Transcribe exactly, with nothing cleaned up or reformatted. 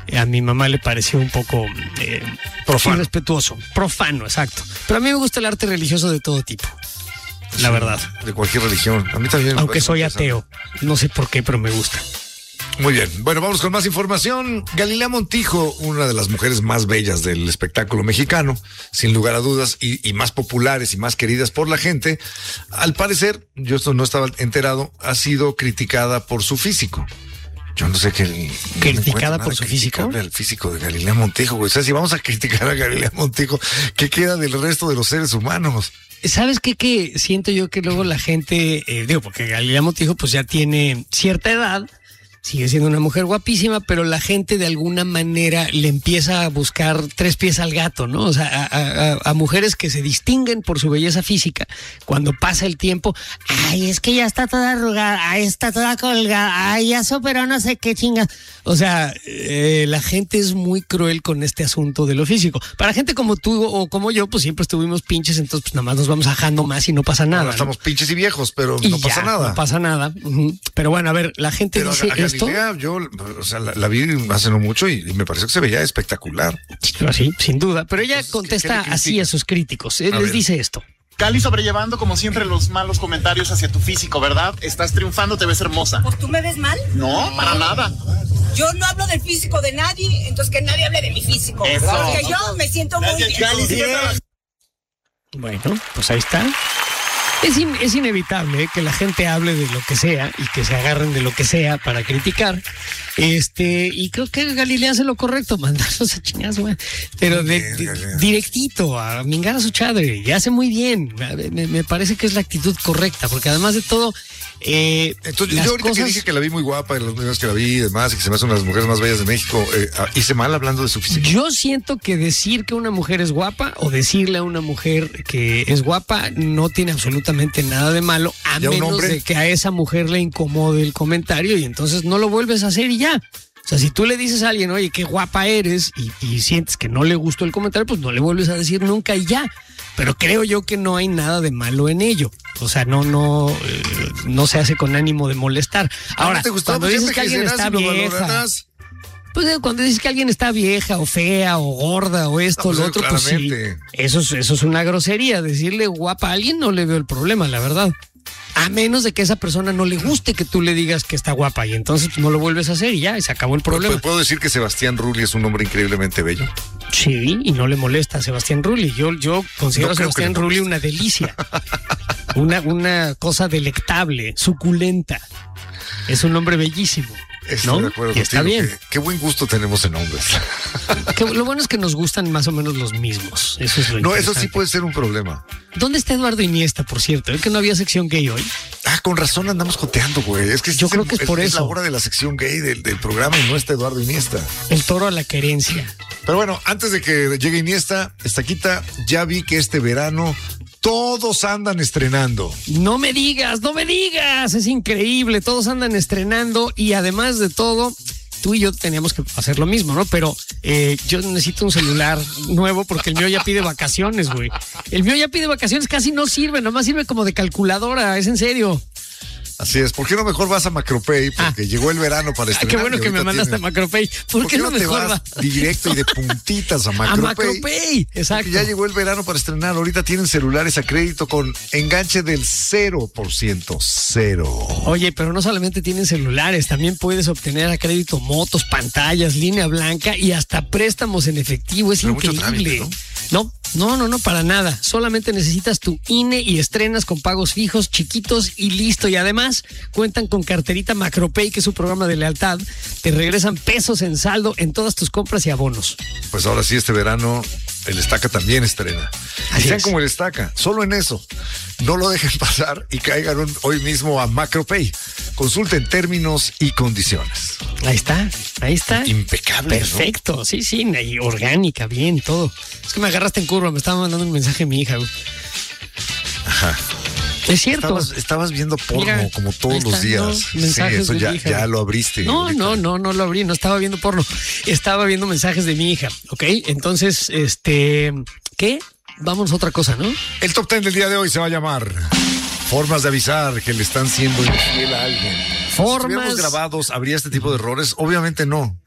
a mi mamá le pareció un poco eh, profano. irrespetuoso, profano, exacto. Pero a mí me gusta el arte religioso de todo tipo, la Sí, verdad. De cualquier religión. A mí también. me Aunque parece soy muy ateo, no sé por qué, pero me gusta. Muy bien, bueno, vamos con más información. Galilea Montijo, una de las mujeres más bellas del espectáculo mexicano, sin lugar a dudas, y, y más populares y más queridas por la gente, al parecer, yo esto no estaba enterado, ha sido criticada por su físico. Yo no sé qué. ¿Criticada no por su físico? El físico de Galilea Montijo, güey. O sea, si vamos a criticar a Galilea Montijo, ¿qué queda del resto de los seres humanos? ¿Sabes qué? Que siento yo que luego la gente, eh, digo, porque Galilea Montijo pues ya tiene cierta edad, sigue siendo una mujer guapísima, pero la gente de alguna manera le empieza a buscar tres pies al gato, ¿no? O sea, a, a, a mujeres que se distinguen por su belleza física. Cuando pasa el tiempo, ay, es que ya está toda arrugada, ay, está toda colgada, ay, ya superó no sé qué chingas. O sea, eh, la gente es muy cruel con este asunto de lo físico. Para gente como tú o como yo, pues siempre estuvimos pinches, entonces pues nada más nos vamos ajando más y no pasa nada. Ahora estamos ¿no? pinches y viejos, pero Y no pasa ya, nada. No pasa nada. Uh-huh. Pero bueno, a ver, la gente Pero dice a, a esto. Galilea, yo, o sea, la, la vi hace no mucho y, y me pareció que se veía espectacular. Sí, sin duda. Pero ella Entonces, contesta ¿qué- qué le así critica? a sus críticos. Él A les ver. dice esto. Cali sobrellevando como siempre los malos comentarios hacia tu físico, ¿verdad? Estás triunfando, te ves hermosa. Pues tú me ves mal. No, para nada. Yo no hablo del físico de nadie, entonces que nadie hable de mi físico. Eso. Porque yo me siento muy bien. Cali, sigue trabajando. Bueno, pues ahí está. Es, in- es inevitable eh, que la gente hable de lo que sea y que se agarren de lo que sea para criticar. Este, y creo que Galilea hace lo correcto, mandarlos a chingas, güey. Pero de, Bien, de- Galilea. directito, a mingar a su chadre. Y hace muy bien. Me, me parece que es la actitud correcta, porque además de todo, eh, Entonces, las yo ahorita que cosas- dije que la vi muy guapa, en las primeras que la vi y demás, y que se me hace una de las mujeres más bellas de México, eh, ah, hice mal hablando de su físico. Yo siento que decir que una mujer es guapa o decirle a una mujer que es guapa no tiene absolutamente nada de malo, a ¿Y a un menos hombre? de que a esa mujer le incomode el comentario y entonces no lo vuelves a hacer y ya. O sea, si tú le dices a alguien, oye, qué guapa eres y, y sientes que no le gustó el comentario, pues no le vuelves a decir nunca y ya. Pero creo yo que no hay nada de malo en ello. O sea, no, no, eh, no se hace con ánimo de molestar. Ahora, ¿No te gustó? cuando Pues dices que siempre alguien serás está y lo vieja, valorarás. pues eh, cuando dices que alguien está vieja o fea o gorda o esto o No, pues, lo otro, pues sí, claramente. eso es, eso es una grosería. Decirle guapa a alguien no le veo el problema, la verdad. A menos de que a esa persona no le guste que tú le digas que está guapa y entonces pues, no lo vuelves a hacer y ya, y se acabó el problema. ¿Puedo decir que Sebastián Rulli es un hombre increíblemente bello? Sí, y no le molesta a Sebastián Rulli. Yo, yo considero No a creo que Sebastián le Rulli moleste. una delicia. una, una cosa delectable, suculenta. Es un hombre bellísimo. Estoy ¿no? de acuerdo Y está contigo, bien. Qué, qué buen gusto tenemos en hombres. Que lo bueno es que nos gustan más o menos los mismos. Eso es lo No, eso sí interesante. puede ser un problema. ¿Dónde está Eduardo Iniesta, por cierto? ¿Es que no había sección gay hoy? Ah, con razón andamos joteando, güey. Es que Yo es creo el- que es por Es eso. la hora de la sección gay del, del programa y no está Eduardo Iniesta. El toro a la querencia. Pero bueno, antes de que llegue Iniesta, Estaquita, ya vi que este verano todos andan estrenando. No me digas, no me digas. Es increíble. Todos andan estrenando y además de todo, tú y yo teníamos que hacer lo mismo, ¿no? Pero eh, yo necesito un celular nuevo porque el mío ya pide vacaciones, güey. El mío ya pide vacaciones, casi no sirve, nomás sirve como de calculadora, es en serio. Así es. ¿Por qué no mejor vas a Macropay? Porque Ah. llegó el verano para Ah, estrenar. qué bueno y que me ahorita mandaste a tiene- Macropay. ¿Por, ¿Por qué no te mejor vas va? directo y de puntitas a A Macropay? Macropay, exacto. Porque ya llegó el verano para estrenar. Ahorita tienen celulares a crédito con enganche del cero por ciento. Cero. Oye, pero no solamente tienen celulares, también puedes obtener a crédito motos, pantallas, línea blanca y hasta préstamos en efectivo. Es Pero mucho increíble. trámite, ¿no? no, no, no, para nada. Solamente necesitas tu I N E y estrenas con pagos fijos, chiquitos y listo. Y además cuentan con carterita Macropay, que es su programa de lealtad. Te regresan pesos en saldo en todas tus compras y abonos. Pues ahora sí, este verano el Estaca también estrena. Y Así sean es. como el Estaca, solo en eso. No lo dejen pasar y caigan un- hoy mismo a Macropay. Consulten términos y condiciones. Ahí está, ahí está. Impecable, ¿no? Perfecto, sí, sí, y orgánica, bien, todo. Es que me agarraste en curva, me estaba mandando un mensaje mi hija, güey. Ajá. Es cierto. Estabas, estabas viendo porno Mira, como ahí todos los están, días. ¿no? Sí, Mensajes eso de ya, mi hija. ya lo abriste. No, ahorita. no, no, no lo abrí, no estaba viendo porno. Estaba viendo mensajes de mi hija, ¿ok? Entonces, este, ¿qué? Vamos a otra cosa, ¿no? El top ten del día de hoy se va a llamar Formas de avisar que le están siendo infiel a alguien. Si Formas. estuviéramos grabados, ¿habría este tipo de errores? Obviamente no.